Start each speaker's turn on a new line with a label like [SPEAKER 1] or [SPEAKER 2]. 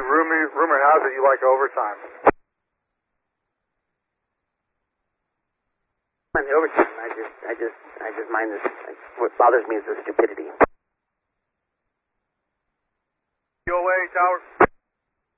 [SPEAKER 1] Rumor has it you like overtime.
[SPEAKER 2] On the overtime, I just mind this. What bothers me is the stupidity.
[SPEAKER 1] Go away, Tower.